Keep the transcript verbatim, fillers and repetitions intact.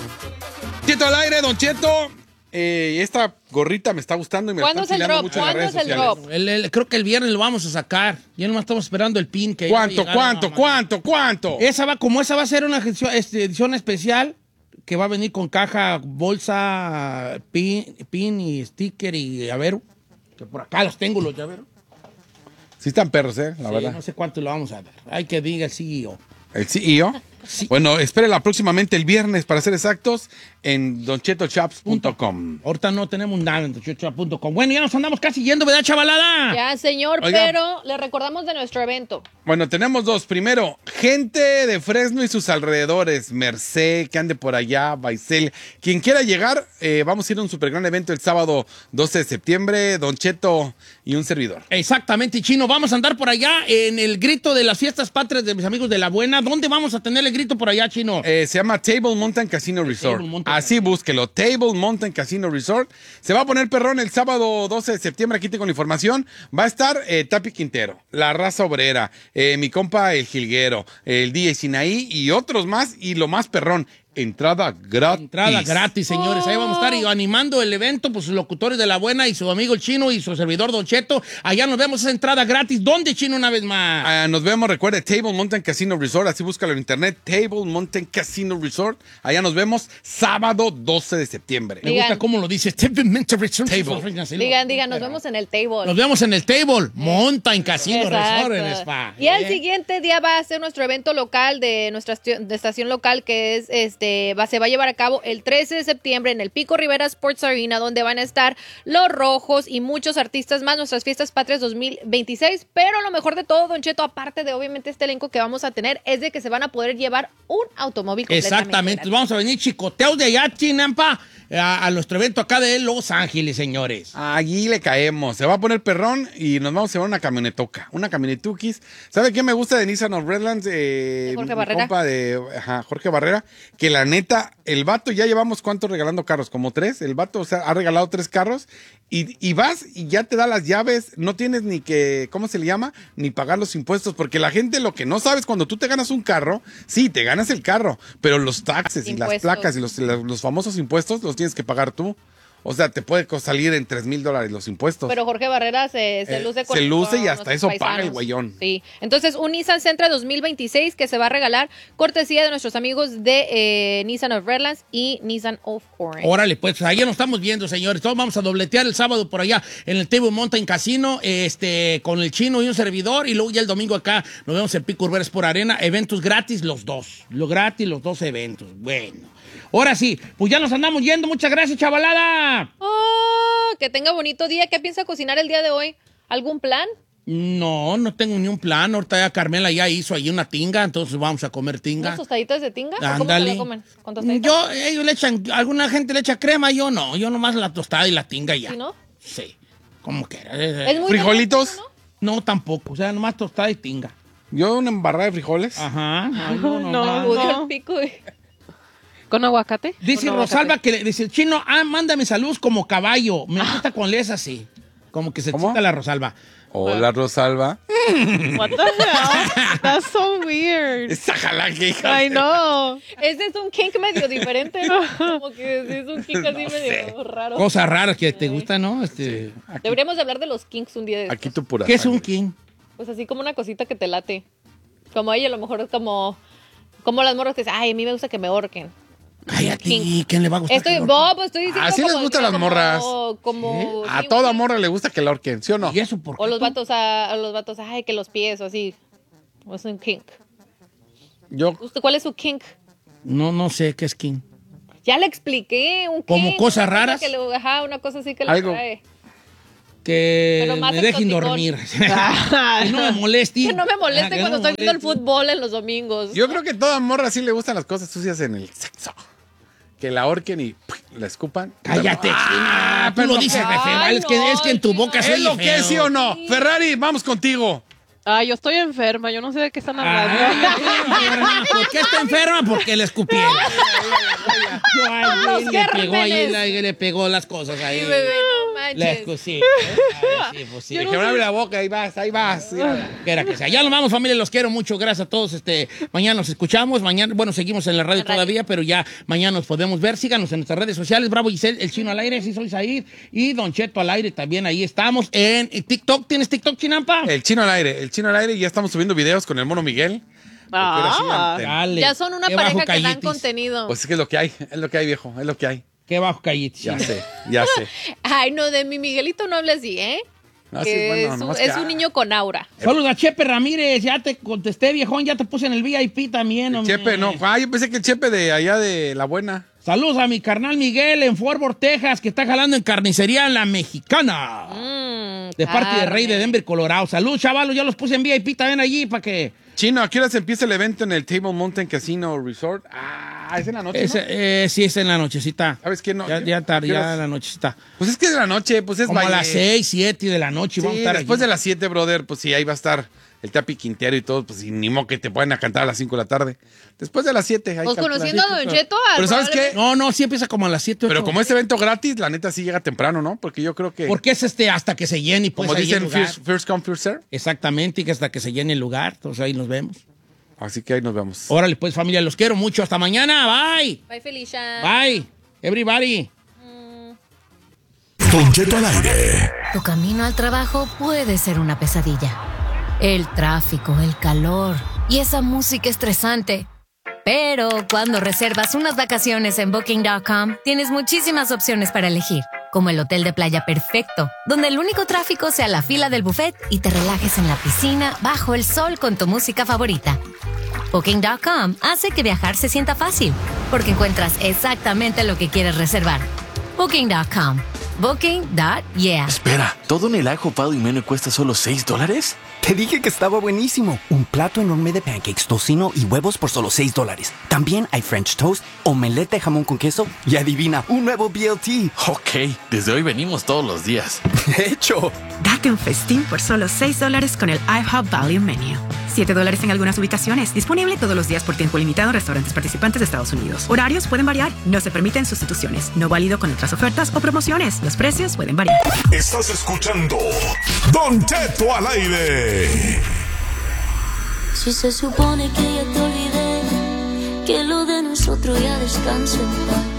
Cheto al aire, Don Cheto. Eh, esta gorrita me está gustando y me ¿Cuándo está es el enseñando drop? mucho en las ¿Cuándo redes es el sociales. drop? El, el, creo que el viernes lo vamos a sacar. Ya nomás estamos esperando el pin. Que ¿Cuánto, ya cuánto, cuánto, cuánto? Esa va, como esa va a ser una edición, este, edición especial que va a venir con caja, bolsa, pin, pin y sticker y llavero. Que por acá los tengo, los llaveros. Sí están perros, eh, la Sí, verdad. no sé cuánto lo vamos a dar. Hay que diga el C E O. ¿El C E O? Sí. Bueno, espérela próximamente el viernes, para ser exactos, en don cheto chaps punto com. Ahorita no tenemos nada en don cheto chaps punto com. Bueno, ya nos andamos casi yendo, ¿verdad, chavalada? Ya, señor, Oiga. pero le recordamos de nuestro evento. Bueno, tenemos dos. Primero, gente de Fresno y sus alrededores. Merced, que ande por allá, Baisel. Quien quiera llegar, eh, vamos a ir a un super gran evento el sábado doce de septiembre. Don Cheto y un servidor. Exactamente, Chino. Vamos a andar por allá en el grito de las fiestas patrias de mis amigos de La Buena. ¿Dónde vamos a tener el grito por allá, Chino? Eh, se llama Table Mountain Casino Resort. Table Mountain Así Casino. búsquelo. Table Mountain Casino Resort. Se va a poner perrón el sábado doce de septiembre. Aquí tengo la información. Va a estar eh, Tapi Quintero, La Raza Obrera, eh, mi compa El Jilguero, el D J Sinaí y otros más. Y lo más perrón, entrada gratis. Entrada gratis, señores. Ahí vamos a estar y animando el evento, pues sus locutores de La Buena y su amigo el Chino y su servidor Don Cheto. Allá nos vemos esa entrada gratis. ¿Dónde, Chino, una vez más? Ah, nos vemos, recuerde, Table Mountain Casino Resort, así búscalo en internet, Table Mountain Casino Resort. Allá nos vemos sábado doce de septiembre. Me Digan. gusta cómo lo dices. Table. Digan, digan, nos vemos en el table. Nos vemos en el Table Mountain Casino Exacto. Resort en Spa. Y al ¿Eh? siguiente día va a ser nuestro evento local de nuestra estación, de estación local, que es este va, se va a llevar a cabo el trece de septiembre en el Pico Rivera Sports Arena, donde van a estar Los Rojos y muchos artistas más, nuestras fiestas patrias dos mil veintiséis. Pero lo mejor de todo, Don Cheto, aparte de obviamente este elenco que vamos a tener, es de que se van a poder llevar un automóvil completamente Exactamente. gratis. Vamos a venir chicoteados de allá, Chinampa, a, a nuestro evento acá de Los Ángeles, señores. Allí le caemos. Se va a poner perrón y nos vamos a llevar una camionetoca. Una camionetukis. ¿Sabe qué me gusta de Nissan of Redlands? Eh, De Jorge mi Barrera. compa de ajá, Jorge Barrera. Que la neta, el vato ya llevamos cuántos regalando carros, como tres. El vato, o sea, ha regalado tres carros. Y, y vas y ya te da las llaves. No tienes ni que, ¿cómo se le llama? Ni pagar los impuestos. Porque la gente lo que no sabes, cuando tú te ganas un carro, sí, te ganas el carro. Pero los taxes y las Impuestos. placas y los, los, los famosos impuestos los tienes que pagar tú. O sea, te puede co- salir en tres mil dólares los impuestos. Pero Jorge Barrera se, se Eh, luce se luce y hasta nuestros eso paisanos. paga el güeyón. Sí. Entonces, un Nissan Sentra dos mil veintiséis que se va a regalar cortesía de nuestros amigos de eh, Nissan of Redlands y Nissan of Orange. Órale, pues ahí nos estamos viendo, señores. Todos vamos a dobletear el sábado por allá en el Table Mountain Casino, este, con el Chino y un servidor. Y luego ya el domingo acá nos vemos en Pico Rivera por Arena. Eventos gratis los dos. Lo gratis, los dos eventos. Bueno. Ahora sí, pues ya nos andamos yendo. Muchas gracias, chavalada. Oh, que tenga bonito día. ¿Qué piensa cocinar el día de hoy? ¿Algún plan? No, no tengo ni un plan. Ahorita ya Carmela ya hizo ahí una tinga, entonces vamos a comer tinga. ¿Unas tostaditas de tinga? ¿O ¿Cómo se Ándale. la comen? ¿Con tostaditas? Yo, ellos le echan, alguna gente le echa crema, yo no. Yo nomás la tostada y la tinga y ya. ¿Sí, no? Sí, como que. Es muy ¿Frijolitos? delicioso, ¿no? No, tampoco. O sea, nomás tostada y tinga. Yo una embarrada de frijoles. Ajá. Ay, no, no, No, no. Uy, no. el pico. de- ¿Con aguacate? Dice Con Rosalba que le dice el Chino, ah, mándame saludos como caballo. Me gusta cuando lees así. Como que se ¿Cómo? excita la Rosalba. Hola, Rosalba. aguacate. What the hell? That's so weird. Esa jala que hija. I know. Ese es un kink medio diferente, ¿no? Como que sí, es un kink así medio raro. Cosas raras que te gustan, ¿no? Este, Deberíamos de hablar de los kinks un día de estos. Aquí tu pura. ¿qué es un sangre. king? Pues así como una cosita que te late. Como a ella a lo mejor es como... Como las morras que dicen, ay, a mí me gusta que me ahorquen. Ay, a ti, King. ¿quién le va a gustar? Estoy, que lo- Bob, estoy diciendo Así les como- gustan las como- morras. Como... A sí, toda un- morra le gusta que la ahorquen, ¿sí o no? ¿Y eso por qué? O los tú? vatos, a, a los vatos, ay, que los pies o así. O es un kink. Yo, ¿Usted cuál es su kink? No, no sé qué es king. Ya le expliqué, un kink. ¿Como cosas una cosa raras? que le- ajá, una cosa así que le Algo. trae. Que Pero más me dejen exoticón. dormir. Que no me moleste. Que no me moleste Ah, que cuando no me estoy viendo el moleste. fútbol en los domingos. yo creo que a toda morra sí le gustan las cosas sucias en el sexo. Que la ahorquen y ¡pum! La escupan. Cállate, Ah, Chino. Tú lo pero dices ¿qué? re feo. Ay, Es que, no, es que en tu Chino. boca se ¿Es lo oye que es, feo. sí o no? Ferrari, vamos contigo. Ah, yo estoy enferma. Yo no sé de qué están Ah, hablando. ¿por qué está enferma? Porque le escupieron. Ay, Los le pegó ahí, gérmenes. la- le pegó las cosas ahí. Sí, bebé, no manches. La excusí. Sí, pues sí. Que me abre la boca, ahí vas, ahí vas. Que era que sea. Ya nos vamos, familia, los quiero mucho. Gracias a todos. Este, mañana nos escuchamos. Mañana, bueno, seguimos en la radio La radio. todavía, pero ya mañana nos podemos ver. Síganos en nuestras redes sociales. Bravo Giselle, el Chino al aire, sí soy Said. Y Don Cheto al aire también. Ahí estamos. En TikTok. ¿Tienes TikTok, Chinampa? El Chino al aire, el Chino al aire, y ya estamos subiendo videos con el mono Miguel. Ah. Dale. Ya son una Qué pareja bajo que dan callitis. contenido. Pues es que es lo que hay, es lo que hay, viejo, es lo que hay. Qué bajo callitis. Ya sé, ya sé. Ay, no, de mi Miguelito no hable así, ¿eh? No, sí, Que bueno, es, un, nomás es que- un niño con aura. Saludos a Chepe Ramírez. Ya te contesté, viejón. Ya te puse en el V I P también, El hombre. Chepe, no. Ah, yo pensé que el Chepe de allá de La Buena. Saludos a mi carnal Miguel en Fort Worth, Texas, que está jalando en carnicería La Mexicana. Mm, De parte de carne. Rey de Denver, Colorado. Saludos, chavalos. Ya los puse en V I P también allí para que... Chino, ¿a qué hora se empieza el evento en el Table Mountain Casino Resort? Ah, es en la noche, Ese, ¿no? eh, sí, es en la nochecita. ¿Sabes qué? No, Ya, yo- ya tarde, ¿qué ya horas? en la nochecita. Pues es que es de la noche, pues es Como a baile. las seis, siete de la noche. Sí, vamos a estar después allí. de las siete, brother, pues sí, ahí va a estar el Tapi Quintero y todo, pues y ni modo que te pueden a cantar a las cinco de la tarde. Después de las siete. Pues conociendo a Don Cheto. Pero ¿sabes qué? No, no, sí empieza como a las siete. Pero ocho. como es evento gratis, la neta sí llega temprano, ¿no? Porque yo creo que, Porque es este hasta que se llene y pues como ahí el dicen, lugar. first, first come, first serve. Exactamente, y que hasta que se llene el lugar. Entonces ahí nos vemos. Así que ahí nos vemos. Órale, pues, familia, los quiero mucho. Hasta mañana. Bye. Bye, Felicia. Bye. Everybody. Don Cheto al aire. Tu camino al trabajo puede ser una pesadilla. El tráfico, el calor y esa música estresante. Pero cuando reservas unas vacaciones en Booking punto com, tienes muchísimas opciones para elegir, como el hotel de playa perfecto, donde el único tráfico sea la fila del buffet y te relajes en la piscina bajo el sol con tu música favorita. Booking punto com hace que viajar se sienta fácil, porque encuentras exactamente lo que quieres reservar. Booking punto com. Booking punto yeah. Espera, ¿todo en el ajo pado y menú cuesta solo seis dólares? Te dije que estaba buenísimo. Un plato enorme de pancakes, tocino y huevos por solo seis dólares. También hay French toast, omelette de jamón con queso y adivina, un nuevo B L T. Ok, desde hoy venimos todos los días. De hecho, Date un festín por solo seis dólares con el IHOP Value Menu. siete dólares en algunas ubicaciones. Disponible todos los días por tiempo limitado en restaurantes participantes de Estados Unidos. Horarios pueden variar. No se permiten sustituciones. No válido con otras ofertas o promociones. Los precios pueden variar. Estás escuchando Don Cheto al aire. Si se supone que ya te olvidé, que lo de nosotros ya descansa en paz.